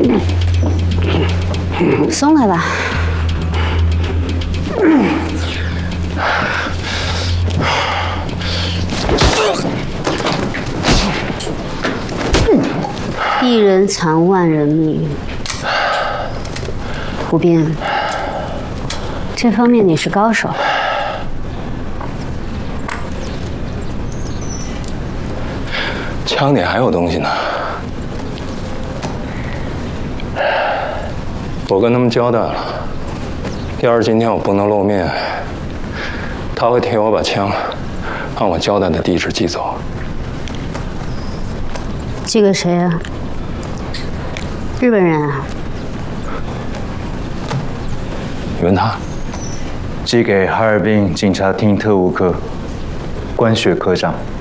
松开吧。一人藏万人命。胡斌，这方面你是高手。 枪里还有东西呢。我跟他们交代了，要是今天我不能露面，他会替我把枪按我交代的地址寄走。 寄给谁啊？日本人啊？ 你问他。 寄给哈尔滨警察厅特务科关雪科长。